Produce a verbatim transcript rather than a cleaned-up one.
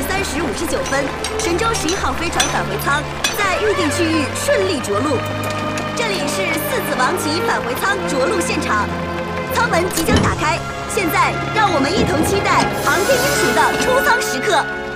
三时五十九分，神舟十一号飞船返回舱在预定区域顺利着陆。这里是四子王旗返回舱着陆现场，舱门即将打开。现在，让我们一同期待航天英雄的出舱时刻。